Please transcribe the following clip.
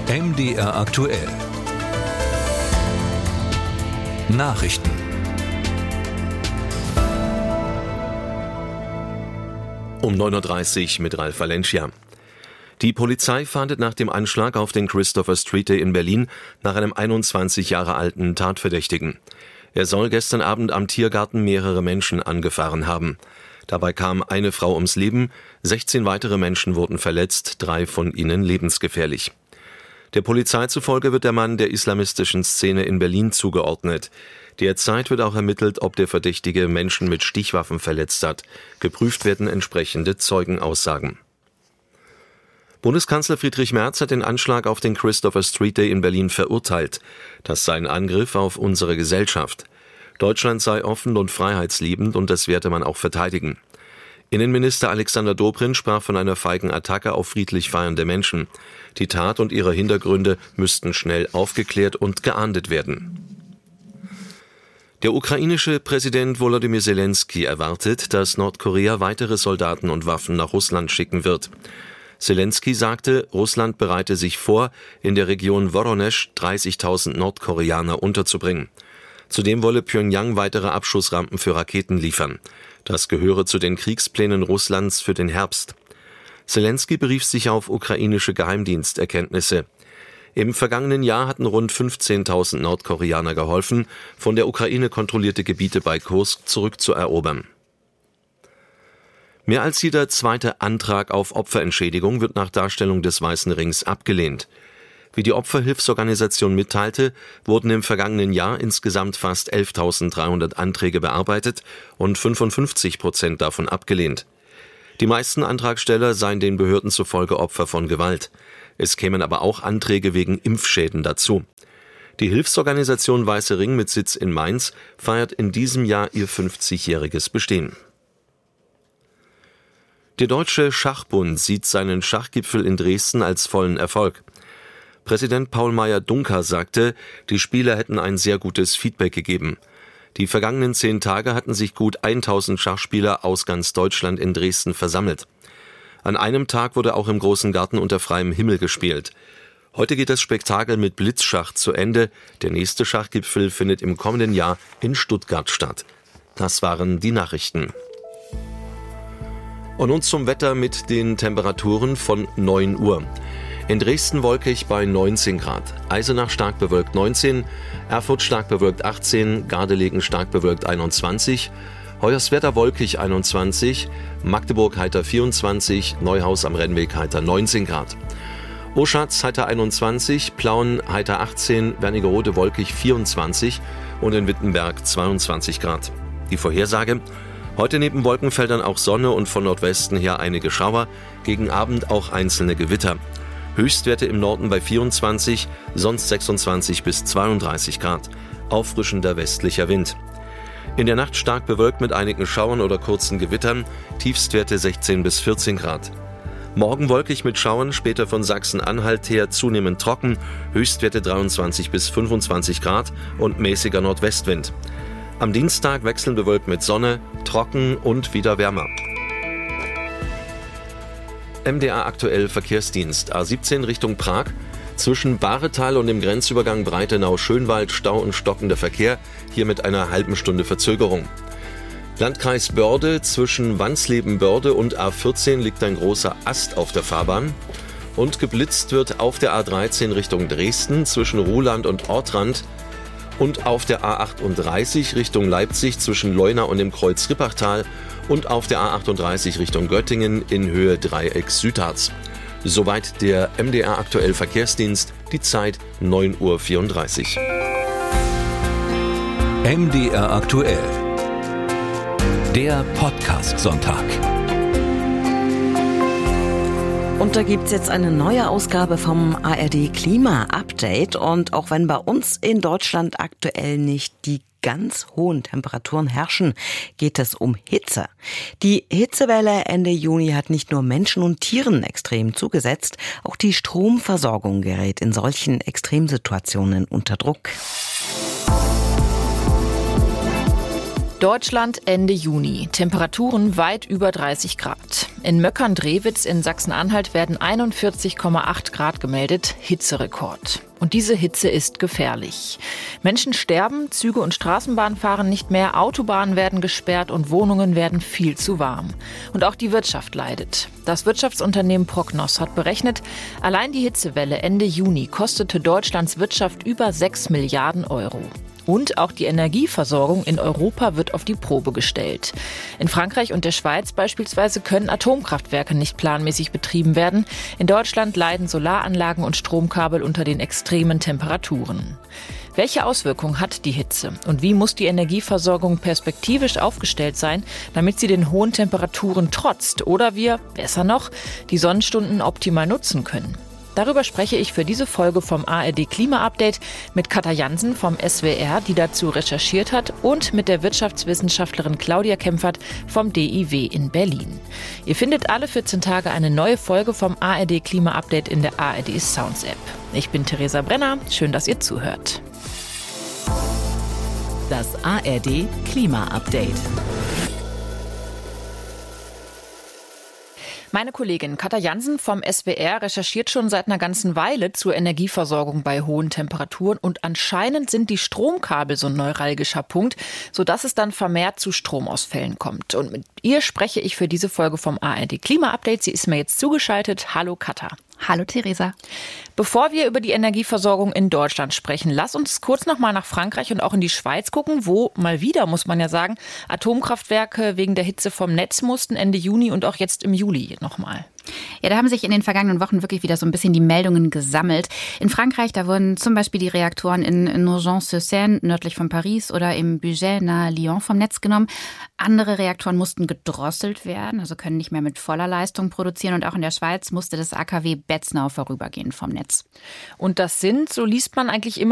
MDR aktuell. Nachrichten. Um 9.30 Uhr mit Ralf Valencia. Die Polizei fahndet nach dem Anschlag auf den Christopher Street Day in Berlin nach einem 21 Jahre alten Tatverdächtigen. Er soll gestern Abend am Tiergarten mehrere Menschen angefahren haben. Dabei kam eine Frau ums Leben, 16 weitere Menschen wurden verletzt, 3 von ihnen lebensgefährlich. Der Polizei zufolge wird der Mann der islamistischen Szene in Berlin zugeordnet. Derzeit wird auch ermittelt, ob der Verdächtige Menschen mit Stichwaffen verletzt hat. Geprüft werden entsprechende Zeugenaussagen. Bundeskanzler Friedrich Merz hat den Anschlag auf den Christopher Street Day in Berlin verurteilt. Das sei ein Angriff auf unsere Gesellschaft. Deutschland sei offen und freiheitsliebend und das werde man auch verteidigen. Innenminister Alexander Dobrindt sprach von einer feigen Attacke auf friedlich feiernde Menschen. Die Tat und ihre Hintergründe müssten schnell aufgeklärt und geahndet werden. Der ukrainische Präsident Volodymyr Zelensky erwartet, dass Nordkorea weitere Soldaten und Waffen nach Russland schicken wird. Zelensky sagte, Russland bereite sich vor, in der Region Woronesch 30.000 Nordkoreaner unterzubringen. Zudem wolle Pjöngjang weitere Abschussrampen für Raketen liefern. Das gehöre zu den Kriegsplänen Russlands für den Herbst. Zelensky berief sich auf ukrainische Geheimdiensterkenntnisse. Im vergangenen Jahr hatten rund 15.000 Nordkoreaner geholfen, von der Ukraine kontrollierte Gebiete bei Kursk zurückzuerobern. Mehr als jeder zweite Antrag auf Opferentschädigung wird nach Darstellung des Weißen Rings abgelehnt. Wie die Opferhilfsorganisation mitteilte, wurden im vergangenen Jahr insgesamt fast 11.300 Anträge bearbeitet und 55% davon abgelehnt. Die meisten Antragsteller seien den Behörden zufolge Opfer von Gewalt. Es kämen aber auch Anträge wegen Impfschäden dazu. Die Hilfsorganisation Weiße Ring mit Sitz in Mainz feiert in diesem Jahr ihr 50-jähriges Bestehen. Der Deutsche Schachbund sieht seinen Schachgipfel in Dresden als vollen Erfolg. Präsident Paul Meyer-Dunker sagte, die Spieler hätten ein sehr gutes Feedback gegeben. Die vergangenen 10 Tage hatten sich gut 1000 Schachspieler aus ganz Deutschland in Dresden versammelt. An einem Tag wurde auch im großen Garten unter freiem Himmel gespielt. Heute geht das Spektakel mit Blitzschach zu Ende. Der nächste Schachgipfel findet im kommenden Jahr in Stuttgart statt. Das waren die Nachrichten. Und nun zum Wetter mit den Temperaturen von 9 Uhr. In Dresden wolkig bei 19 Grad, Eisenach stark bewölkt 19, Erfurt stark bewölkt 18, Gardelegen stark bewölkt 21, Hoyerswerda wolkig 21, Magdeburg heiter 24, Neuhaus am Rennweg heiter 19 Grad. Oschatz heiter 21, Plauen heiter 18, Wernigerode wolkig 24 und in Wittenberg 22 Grad. Die Vorhersage: Heute neben Wolkenfeldern auch Sonne und von Nordwesten her einige Schauer, gegen Abend auch einzelne Gewitter. Höchstwerte im Norden bei 24, sonst 26 bis 32 Grad. Auffrischender westlicher Wind. In der Nacht stark bewölkt mit einigen Schauern oder kurzen Gewittern, Tiefstwerte 16 bis 14 Grad. Morgen wolkig mit Schauern, später von Sachsen-Anhalt her zunehmend trocken, Höchstwerte 23 bis 25 Grad und mäßiger Nordwestwind. Am Dienstag wechselnd bewölkt mit Sonne, trocken und wieder wärmer. MDR aktuell Verkehrsdienst. A17 Richtung Prag. Zwischen Bahretal und dem Grenzübergang Breitenau-Schönwald Stau und stockender Verkehr. Hier mit einer halben Stunde Verzögerung. Landkreis Börde. Zwischen Wansleben-Börde und A14 liegt ein großer Ast auf der Fahrbahn. Und geblitzt wird auf der A13 Richtung Dresden zwischen Ruhland und Ortrand. Und auf der A38 Richtung Leipzig zwischen Leuna und dem Kreuz Rippachtal und auf der A38 Richtung Göttingen in Höhe Dreieck Südharz. Soweit der MDR aktuell Verkehrsdienst, die Zeit 9.34 Uhr. MDR aktuell. Der Podcast-Sonntag. Und da gibt's jetzt eine neue Ausgabe vom ARD Klima-Update. Und auch wenn bei uns in Deutschland aktuell nicht die ganz hohen Temperaturen herrschen, geht es um Hitze. Die Hitzewelle Ende Juni hat nicht nur Menschen und Tieren extrem zugesetzt, auch die Stromversorgung gerät in solchen Extremsituationen unter Druck. Deutschland Ende Juni. Temperaturen weit über 30 Grad. In Möckern-Drewitz in Sachsen-Anhalt werden 41,8 Grad gemeldet. Hitzerekord. Und diese Hitze ist gefährlich. Menschen sterben, Züge und Straßenbahnen fahren nicht mehr, Autobahnen werden gesperrt und Wohnungen werden viel zu warm. Und auch die Wirtschaft leidet. Das Wirtschaftsunternehmen Prognos hat berechnet, allein die Hitzewelle Ende Juni kostete Deutschlands Wirtschaft über 6 Milliarden Euro. Und auch die Energieversorgung in Europa wird auf die Probe gestellt. In Frankreich und der Schweiz beispielsweise können Atomkraftwerke nicht planmäßig betrieben werden. In Deutschland leiden Solaranlagen und Stromkabel unter den extremen Temperaturen. Welche Auswirkungen hat die Hitze und wie muss die Energieversorgung perspektivisch aufgestellt sein, damit sie den hohen Temperaturen trotzt oder wir, besser noch, die Sonnenstunden optimal nutzen können? Darüber spreche ich für diese Folge vom ARD Klima-Update mit Katja Jansen vom SWR, die dazu recherchiert hat, und mit der Wirtschaftswissenschaftlerin Claudia Kempfert vom DIW in Berlin. Ihr findet alle 14 Tage eine neue Folge vom ARD Klima-Update in der ARD Sounds App. Ich bin Theresa Brenner, schön, dass ihr zuhört. Das ARD Klima-Update. Meine Kollegin Katja Jansen vom SWR recherchiert schon seit einer ganzen Weile zur Energieversorgung bei hohen Temperaturen und anscheinend sind die Stromkabel so ein neuralgischer Punkt, sodass es dann vermehrt zu Stromausfällen kommt. Und mit ihr spreche ich für diese Folge vom ARD Klima-Update. Sie ist mir jetzt zugeschaltet. Hallo Katja. Hallo Theresa. Bevor wir über die Energieversorgung in Deutschland sprechen, lass uns kurz noch mal nach Frankreich und auch in die Schweiz gucken, wo mal wieder, muss man ja sagen, Atomkraftwerke wegen der Hitze vom Netz mussten Ende Juni und auch jetzt im Juli nochmal. Ja, da haben sich in den vergangenen Wochen wirklich wieder so ein bisschen die Meldungen gesammelt. In Frankreich, da wurden zum Beispiel die Reaktoren in Nogent-sur-Seine nördlich von Paris oder im Bugey nahe Lyon vom Netz genommen. Andere Reaktoren mussten gedrosselt werden, also können nicht mehr mit voller Leistung produzieren. Und auch in der Schweiz musste das AKW Betznau vorübergehend vom Netz. Und das sind, so liest man eigentlich immer,